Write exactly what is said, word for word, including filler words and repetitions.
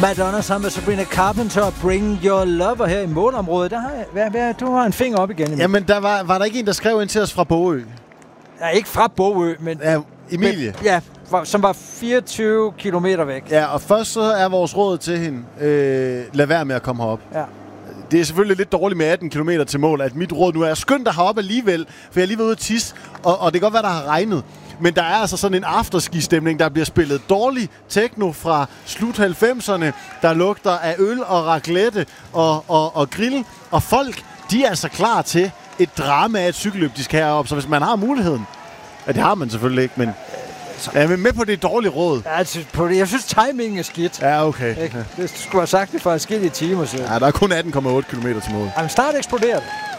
Madonna sammen med Sabrina Carpenter, Bring Your Lover her i målområdet. Der har jeg, hvad, hvad, du har en finger op igen. Jamen, der var, var der ikke en, der skrev ind til os fra Bogø? Ja, ikke fra Bogø, men... Ja, Emilie. Men, ja, som var fireogtyve kilometer væk. Ja, og først så er vores råd til hende, øh, lad være med at komme herop. Ja. Det er selvfølgelig lidt dårligt med atten kilometer til mål, at mit råd nu er skyndt dig herop alligevel, for jeg er lige været ude at tisse, og, og det kan godt være, der har regnet. Men der er altså sådan en afterski-stemning, der bliver spillet dårlig techno fra slut halvfemserne, der lugter af øl og raclette og, og, og grill, og folk, de er altså klar til et drama af et cykelløb, de skal herop, så hvis man har muligheden, ja, det har man selvfølgelig ikke, men ja, men med på det dårlige råd. Ja, jeg synes, på det. Jeg synes timingen er skidt. Ja, okay. Ikke? Det skulle have sagt det for forskellige timer siden. Ja, der er kun atten komma otte kilometer til mål. Jamen, snart eksploderer det.